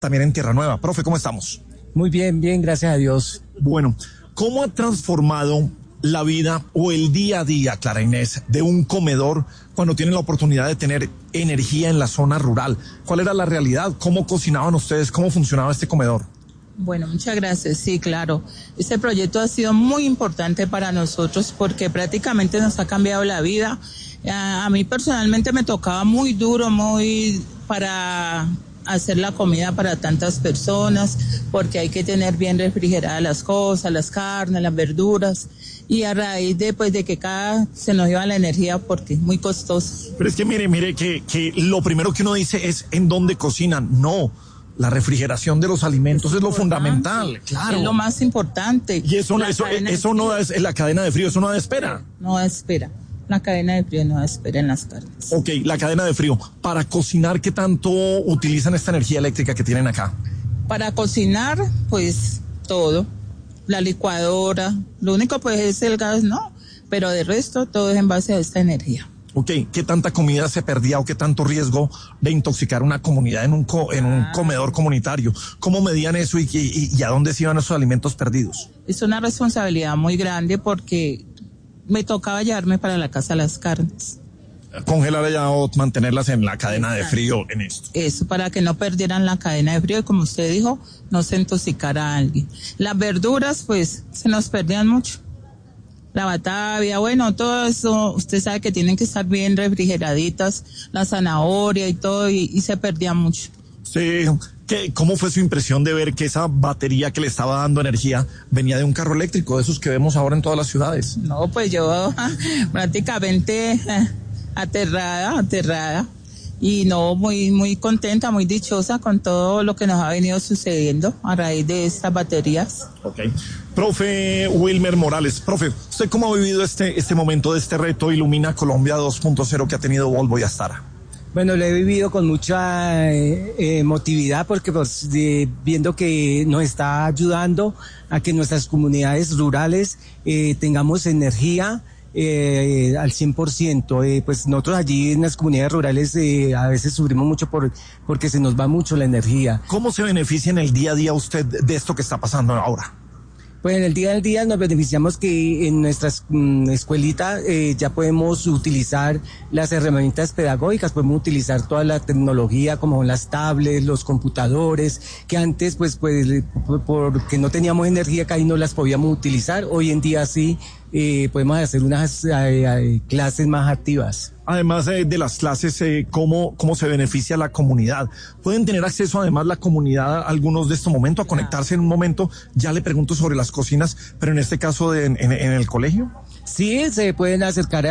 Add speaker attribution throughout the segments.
Speaker 1: también en Tierra Nueva. Profe, ¿cómo estamos?
Speaker 2: Muy bien, gracias a Dios.
Speaker 1: Bueno, ¿cómo ha transformado la vida o el día a día, Clara Inés, de un comedor cuando tienen la oportunidad de tener energía en la zona rural? ¿Cuál era la realidad? ¿Cómo cocinaban ustedes? ¿Cómo funcionaba este comedor?
Speaker 3: Bueno, muchas gracias. Sí, claro. Este proyecto ha sido muy importante para nosotros porque prácticamente nos ha cambiado la vida. A mí personalmente me tocaba muy duro, para hacer la comida para tantas personas, porque hay que tener bien refrigeradas las cosas, las carnes, las verduras, y a raíz de que se nos iba la energía porque es muy costoso.
Speaker 1: Pero es que mire que lo primero que uno dice es ¿en dónde cocinan? No, la refrigeración de los alimentos es lo fundamental, claro.
Speaker 3: Es lo más importante.
Speaker 1: Y eso no es la cadena de frío, eso no da espera.
Speaker 3: No da espera. La cadena de frío no da espera en las carnes.
Speaker 1: Ok, la cadena de frío. Para cocinar, ¿qué tanto utilizan esta energía eléctrica que tienen acá?
Speaker 3: Para cocinar, pues todo. La licuadora. Lo único pues es el gas, ¿no? Pero de resto todo es en base a esta energía.
Speaker 1: Ok, ¿qué tanta comida se perdía o qué tanto riesgo de intoxicar una comunidad en un comedor comunitario? ¿Cómo medían eso y a dónde se iban esos alimentos perdidos?
Speaker 3: Es una responsabilidad muy grande porque me tocaba llevarme para la casa las carnes.
Speaker 1: Congelar allá o mantenerlas en la cadena de frío en esto.
Speaker 3: Eso, para que no perdieran la cadena de frío y como usted dijo, no se intoxicara a alguien. Las verduras, pues, se nos perdían mucho. La batavia, bueno, todo eso, usted sabe que tienen que estar bien refrigeraditas, la zanahoria y todo, y se perdía mucho.
Speaker 1: Sí, ¿cómo fue su impresión de ver que esa batería que le estaba dando energía venía de un carro eléctrico, de esos que vemos ahora en todas las ciudades?
Speaker 3: No, pues yo prácticamente aterrada, y no, muy contenta, muy dichosa con todo lo que nos ha venido sucediendo a raíz de estas baterías.
Speaker 1: Ok. Profe Wilmer Morales, profe, ¿usted cómo ha vivido este momento de este reto Ilumina Colombia 2.0 que ha tenido Volvo y Astara?
Speaker 2: Bueno, lo he vivido con mucha emotividad porque pues, viendo que nos está ayudando a que nuestras comunidades rurales tengamos energía al 100%. Pues nosotros allí en las comunidades rurales a veces sufrimos mucho porque se nos va mucho la energía.
Speaker 1: ¿Cómo se beneficia en el día a día usted de esto que está pasando ahora?
Speaker 2: Pues en el día al día nos beneficiamos que en nuestras escuelitas ya podemos utilizar las herramientas pedagógicas, podemos utilizar toda la tecnología como las tablets, los computadores, que antes pues porque no teníamos energía que ahí no las podíamos utilizar. Hoy en día sí podemos hacer unas clases más activas.
Speaker 1: Además de las clases, ¿cómo se beneficia la comunidad? ¿Pueden tener acceso además la comunidad, algunos de estos momentos, a conectarse en un momento? Ya le pregunto sobre las cocinas, pero en este caso en el colegio.
Speaker 2: Sí, se pueden acercar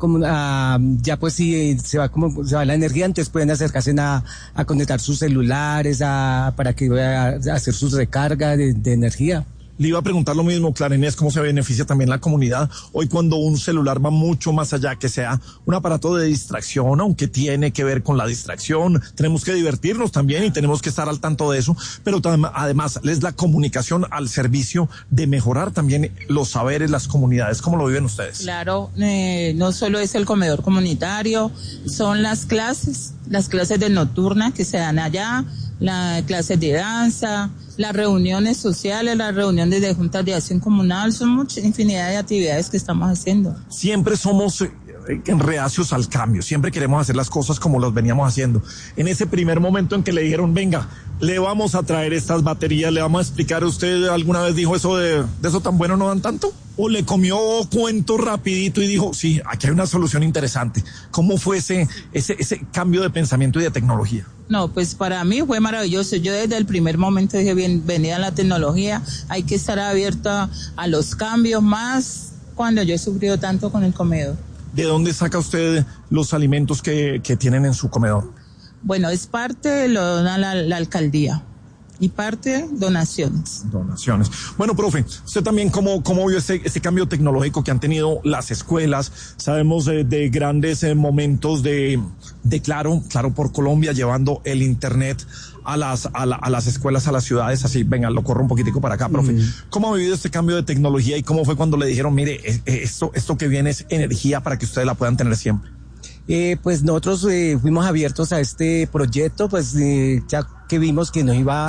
Speaker 2: ya pues si se va la energía, entonces pueden acercarse a conectar sus celulares, para que vayan a hacer sus recargas de energía.
Speaker 1: Le iba a preguntar lo mismo, Clara Inés, ¿cómo se beneficia también la comunidad? Hoy cuando un celular va mucho más allá que sea un aparato de distracción, aunque tiene que ver con la distracción, tenemos que divertirnos también y tenemos que estar al tanto de eso, pero además es la comunicación al servicio de mejorar también los saberes, las comunidades. ¿Cómo lo viven ustedes?
Speaker 3: Claro, no solo es el comedor comunitario, son las clases de nocturna que se dan allá, las clases de danza, las reuniones sociales, las reuniones de juntas de acción comunal, son mucha infinidad de actividades que estamos haciendo.
Speaker 1: Siempre somos reacios al cambio, siempre queremos hacer las cosas como las veníamos haciendo. En ese primer momento en que le dijeron, venga, le vamos a traer estas baterías, le vamos a explicar, ¿usted alguna vez dijo eso de eso tan bueno no dan tanto? ¿O le comió cuento rapidito y dijo, sí, aquí hay una solución interesante? ¿Cómo fue ese cambio de pensamiento y de tecnología?
Speaker 3: No, pues para mí fue maravilloso. Yo desde el primer momento dije, bienvenida a la tecnología, hay que estar abierta a los cambios, más cuando yo he sufrido tanto con el comedor.
Speaker 1: ¿De dónde saca usted los alimentos que tienen en su comedor?
Speaker 3: Bueno, es parte lo dona la alcaldía y parte donaciones.
Speaker 1: Bueno, profe, usted también cómo vio ese cambio tecnológico que han tenido las escuelas. Sabemos de grandes momentos de Claro por Colombia, llevando el internet a las escuelas, a las ciudades, así. Venga, lo corro un poquitico para acá, profe. ¿Cómo ha vivido este cambio de tecnología y cómo fue cuando le dijeron, mire, esto que viene es energía para que ustedes la puedan tener siempre?
Speaker 2: Pues nosotros fuimos abiertos a este proyecto, pues ya que vimos que nos iba